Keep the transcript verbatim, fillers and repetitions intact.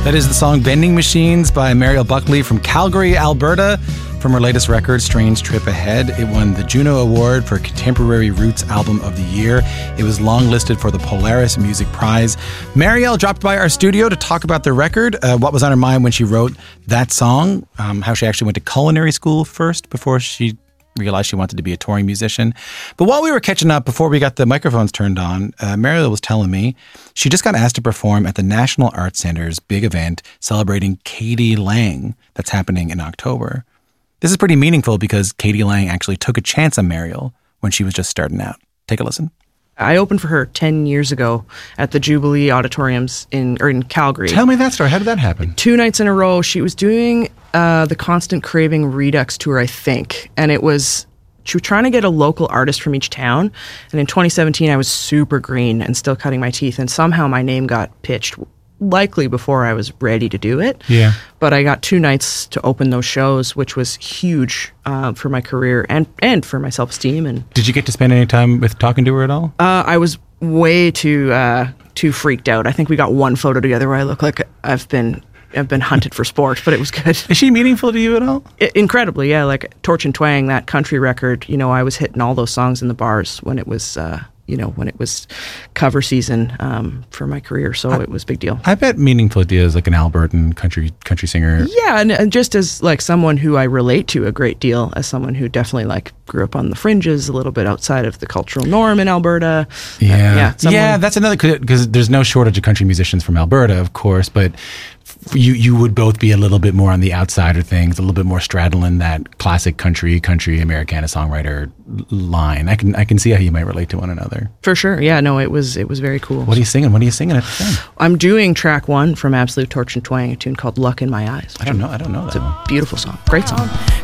That is the song Vending Machines by Mariel Buckley from Calgary, Alberta. From her latest record, Strange Trip Ahead, it won the Juno Award for Contemporary Roots Album of the Year. It was longlisted for the Polaris Music Prize. Mariel dropped by our studio to talk about the record, uh, what was on her mind when she wrote that song, um, how she actually went to culinary school first before she realized she wanted to be a touring musician. But while we were catching up, before we got the microphones turned on, uh, Mariel was telling me she just got asked to perform at the National Arts Center's big event celebrating Katie Lang that's happening in October. This is pretty meaningful because Katie Lang actually took a chance on Mariel when she was just starting out. Take a listen. I opened for her ten years ago at the Jubilee Auditoriums in or in Calgary. Tell me that story. How did that happen? Two nights in a row. She was doing uh, the Constant Craving Redux tour, I think. And it was, she was trying to get a local artist from each town. And in twenty seventeen, I was super green and still cutting my teeth. And somehow my name got pitched, likely before I was ready to do it. Yeah. But I got two nights to open those shows, which was huge uh, for my career and, and for my self-esteem. And did you get to spend any time with talking to her at all? Uh, I was way too uh, too freaked out. I think we got one photo together where I look like I've been I've been hunted for sport, but it was good. Is she meaningful to you at all? I, incredibly, yeah. Like Torch and Twang, that country record, you know, I was hitting all those songs in the bars when it was... Uh, you know, when it was cover season um, for my career. So I, it was a big deal. I bet Meaningful Idea is like an Albertan country country singer. Yeah, and, and just as like someone who I relate to a great deal, as someone who definitely like grew up on the fringes, a little bit outside of the cultural norm in Alberta. Yeah, uh, yeah, someone, yeah, that's another, because there's no shortage of country musicians from Alberta, of course, but you you would both be a little bit more on the outsider things, a little bit more straddling that classic country, country Americana songwriter line. I can I can see how you might relate to one another. For sure. Yeah, no, it was it was very cool. What are you singing? What are you singing at the thing? I'm doing track one from Absolute Torch and Twang, a tune called Luck in My Eyes. I don't know. I don't know that. It's a beautiful song. Great song.